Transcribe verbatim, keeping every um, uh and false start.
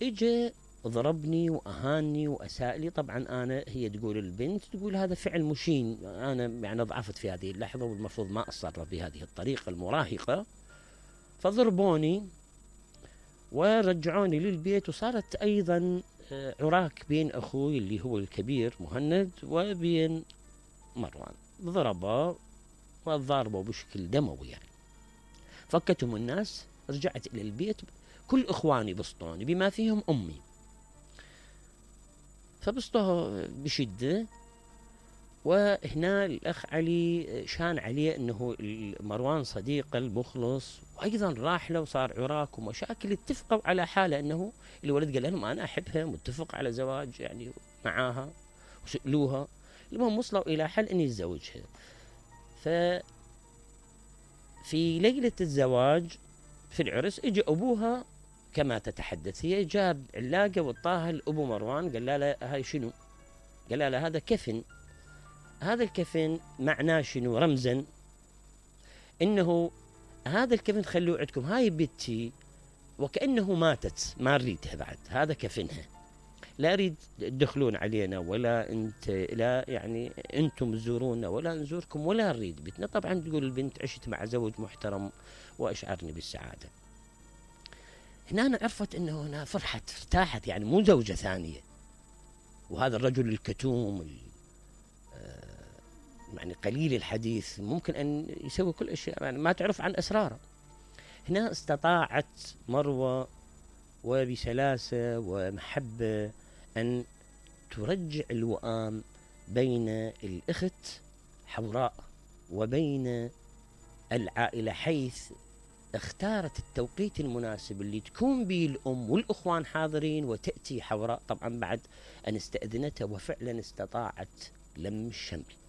اجى ضربني وأهاني وأساء لي. طبعا أنا، هي تقول البنت، تقول هذا فعل مشين، أنا يعني ضعفت في هذه اللحظة والمفروض ما أتصرف بهذه الطريقة المراهقة. فضربوني ورجعوني للبيت، وصارت أيضا عراك بين أخوي اللي هو الكبير مهند وبين مروان، ضربه وضاربه بشكل دموي يعني. فكتهم الناس، رجعت إلى البيت، كل إخواني بسطوني بما فيهم أمي، فبسطوه بشدة. وهنا الأخ علي شان عليه أنه مروان صديقه المخلص، وأيضا راح له وصار عراك ومشاكل. اتفقوا على حالة أنه الولد قال لهم أنا أحبها، متفق على زواج يعني معاها، وسألوها. المهم وصلوا إلى حل أن يتزوجها. ففي ليلة الزواج في العرس اجى أبوها كما تتحدث هي، جاب علاقة وطاها لأبو مروان، قال لا هاي شنو؟ قال لا هذا كفن. هذا الكفن معناه شنو؟ رمزا انه هذا الكفن خلوه عندكم، هاي بنتي وكأنه ماتت، ما نريدها بعد، هذا كفنها، لا اريد تدخلون علينا ولا انت، لا يعني انتم تزورونا ولا نزوركم ولا نريد بيتنا. طبعا تقول البنت عشت مع زوج محترم واشعرني بالسعاده. هنا أنا عرفت انه هنا فرحت، ارتاحت، يعني مو زوجة ثانية. وهذا الرجل الكتوم يعني قليل الحديث ممكن أن يسوي كل أشياء، يعني ما تعرف عن أسراره. هنا استطاعت مروة وبسلاسة ومحبة أن ترجع الوئام بين الأخت حوراء وبين العائلة، حيث اختارت التوقيت المناسب اللي تكون به الأم والأخوان حاضرين، وتأتي حوراء طبعا بعد أن استأذنتها، وفعلا استطاعت لم الشمل.